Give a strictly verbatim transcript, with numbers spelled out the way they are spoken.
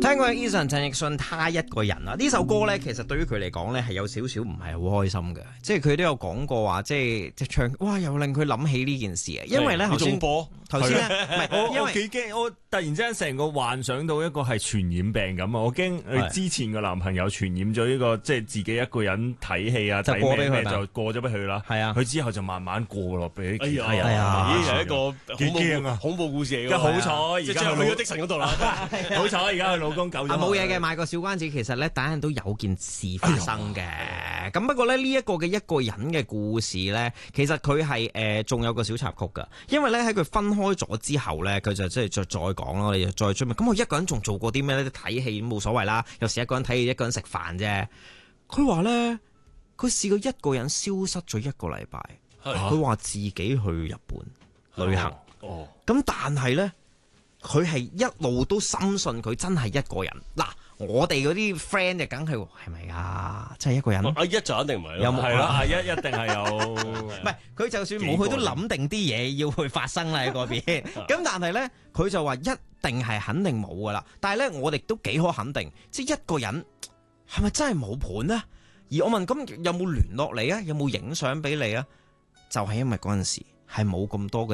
聽過 Eason 陳奕迅他一個人啊，呢首歌咧其實對於佢嚟講咧係有少少唔係好開心嘅，即係佢都有講過話，即係即係唱，哇又令佢諗起呢件事啊，因為咧頭先播頭先咧，唔係我因為我幾驚，我突然之間成個幻想到一個係傳染病咁啊！我驚佢之前個男朋友傳染咗呢個，即係自己一個人睇戲啊， 就睇咩咩過俾佢嘛就過咗俾佢啦。 係啊， 佢之後就慢慢過落俾哎其他人。 呀， 係啊咦係一個幾恐怖驚啊恐怖故事嚟㗎。 而家好彩，而即係家佢最後去咗的神嗰度啦。 好彩，而家佢老公救咗。 啊冇嘢嘅，賣個小關子，其實咧等陣都有件事發生嘅。咁、不過咧呢一個嘅一個人嘅故事咧，其實佢係誒仲有個小插曲㗎，因為咧喺佢分開咗之後咧，佢就即係再再講咯，我哋再追問。咁我一個人仲做過啲咩咧？睇戲冇所謂啦，有時一個人睇戲，一個人食飯啫。佢話咧，佢試過一個人消失咗一個禮拜，佢話自己去日本旅行。 哦， 咁但係咧，佢係一路都深信佢真係一個人。嗱，我哋嗰啲 friend 就梗係係咪啊？真係一個人？ 阿一就肯定唔係啦。 有冇係啦，阿一一定係有。 唔係，佢就算冇，佢都諗定啲嘢要去發生啦喺嗰邊。咁但係咧，佢就話一定係肯定冇噶啦。但係咧，我哋都幾可肯定，即係一個人係咪真係冇伴呢？而我問咁有冇聯絡你啊？有冇影相俾你啊？就係因為嗰陣時係冇咁多嘅